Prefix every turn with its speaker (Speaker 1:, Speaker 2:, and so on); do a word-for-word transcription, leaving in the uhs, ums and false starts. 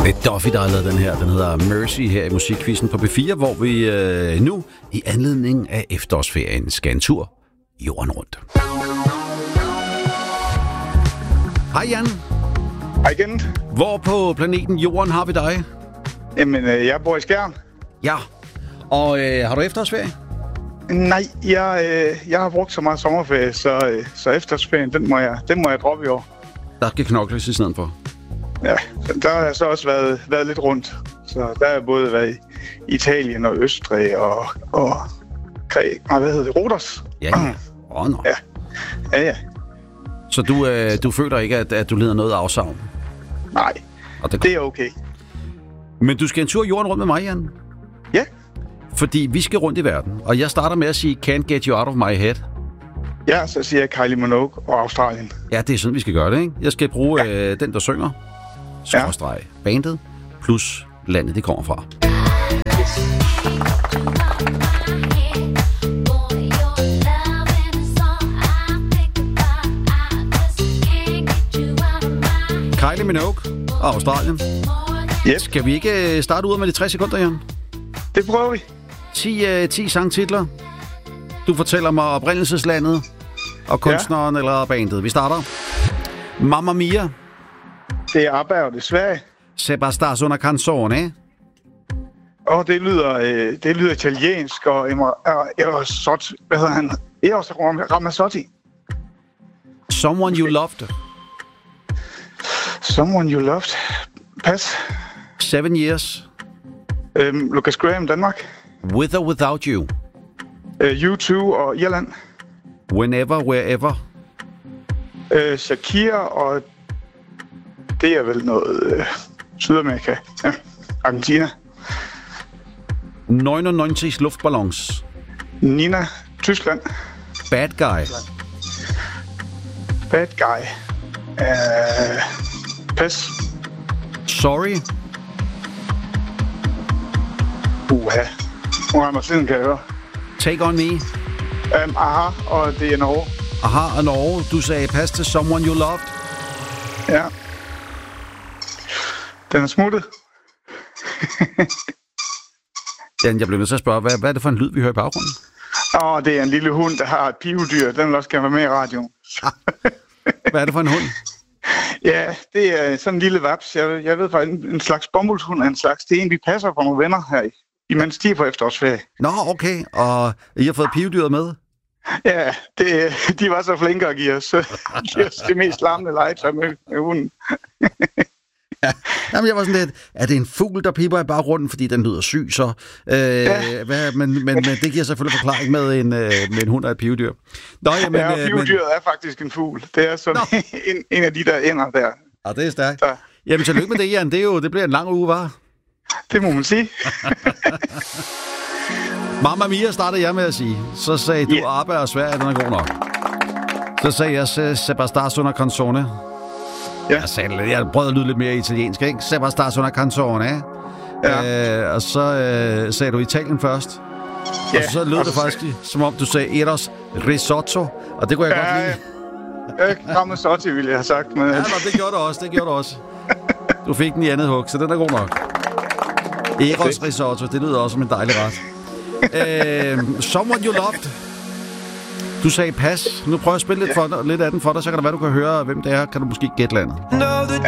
Speaker 1: Det er Duffy, der har lavet den her. Den hedder Mercy her i Musikquizzen på B fire, hvor vi øh, nu i anledning af efterårsferien skal en tur jorden rundt. Hej Jan.
Speaker 2: Hej igen.
Speaker 1: Hvor på planeten Jorden har vi dig?
Speaker 2: Jamen, øh, jeg bor i Skjern.
Speaker 1: Ja. Og øh, har du efterårsferie?
Speaker 2: Nej, jeg, øh, jeg har brugt så meget sommerferie, så, øh, så efterårsferien, den må, jeg, den må jeg droppe i år.
Speaker 1: Der skal knokles i stedet for.
Speaker 2: Ja, der har jeg så også været, været lidt rundt. Så der har jeg både været i Italien og Østrig og, og nej, hvad hedder det, Rodos.
Speaker 1: Ja, ja. Oh, no.
Speaker 2: ja. Ja, ja.
Speaker 1: Så du, øh, du føler ikke, at, at du lider noget afsavn?
Speaker 2: Nej, og det, det er okay.
Speaker 1: Men du skal en tur jorden rundt med mig, Jan?
Speaker 2: Ja.
Speaker 1: Fordi vi skal rundt i verden, og jeg starter med at sige, can't get you out of my head.
Speaker 2: Ja, så siger jeg Kylie Minogue og Australien.
Speaker 1: Ja, det er sådan, vi skal gøre det, ikke? Jeg skal bruge ja. øh, den, der synger, skråstreg ja. bandet, plus landet, det kommer fra. Kylie Minogue og Australien.
Speaker 2: Yes.
Speaker 1: Skal vi ikke starte ud med de tres sekunder, Jan?
Speaker 2: Det prøver vi.
Speaker 1: ti, ti sangtitler. Du fortæller mig oprindelseslandet og kunstneren ja. eller bandet. Vi starter. Mamma Mia.
Speaker 2: Det er ABBA, og det er Sverige.
Speaker 1: Se basta una canzone.
Speaker 2: Og det lyder, øh, det lyder italiensk, og Eros, hvad hedder han? Eros Ramazzotti.
Speaker 1: Someone you loved.
Speaker 2: Someone you loved. Pas.
Speaker 1: Seven years.
Speaker 2: Øhm, Lucas Graham, Danmark.
Speaker 1: With or without you.
Speaker 2: Øh, U to og Irland.
Speaker 1: Whenever, wherever.
Speaker 2: Øh, Shakira, og det er vel noget øh, Sydamerika. Ja. Argentina.
Speaker 1: nioghalvfems luftballons.
Speaker 2: Nina, Tyskland.
Speaker 1: Bad guy.
Speaker 2: Bad guy. Øh, pas.
Speaker 1: Sorry.
Speaker 2: Uha. Nu har mig siden, kan jeg høre.
Speaker 1: Take on me.
Speaker 2: Um, aha, og det er Norge.
Speaker 1: Aha, og Norge. Du sagde pas til Someone You Loved.
Speaker 2: Ja. Den er smuttet.
Speaker 1: Jan, jeg blev nødt til at spørge, hvad, hvad er det for en lyd, vi hører i baggrunden?
Speaker 2: Åh, oh, det er en lille hund, der har et pivedyr. Den vil også gerne være med i radioen.
Speaker 1: Hvad er det for en hund?
Speaker 2: Ja, det er sådan en lille vaps. Jeg, jeg ved faktisk, en, en slags bomuldshund er en slags. Det er en, vi passer på nogle venner her, imens de er på efterårsferie.
Speaker 1: Nå, okay. Og I har fået pivedyret med?
Speaker 2: Ja, det, de var så flinke at give os, give os det mest larmende legetøj med, med hunden.
Speaker 1: Ja. Jamen, jeg var sådan lidt, er det en fugl, der piper i baggrunden, fordi den lyder syg, så? Øh, ja. hvad, men, men, men det giver selvfølgelig forklaring med en, øh, med en hund og et pivedyr. Nå, ja, men,
Speaker 2: ja, og pivedyret
Speaker 1: men...
Speaker 2: er faktisk en fugl. Det er sådan en, en af de der ender der.
Speaker 1: Ja, det er stærkt. Så. Jamen, tillykke med det, Jan. Det, er jo, det bliver en lang uge, var.
Speaker 2: Det må man sige.
Speaker 1: Mamma Mia startede jeg med at sige. Så sagde du, yeah. ABBA og Sverige, den er god nok. Så sagde jeg, Se basta una canzone. Ja. Jeg, sagde, jeg prøvede at lyde lidt mere italiensk, ikke? Se basta una canzone. Ja. Øh, og så øh, sagde du Italien først. Ja. Og så lød og det så faktisk, sag... som om du sagde Eros risotto. Og det kunne jeg ja, godt lide.
Speaker 2: Ja, Ramazzotti ville jeg have sagt. Men...
Speaker 1: Ja, men det gjorde du også, det gjorde du også. Du fik den i andet hug, så den er god nok. Eros risotto, det lyder også som en dejlig ret. øh, Someone you loved. Du sagde pas. Nu prøver jeg at spille lidt, for, lidt af den for dig, så kan det være, du kan høre, hvem det er. Kan du måske gætte landet?
Speaker 3: Know the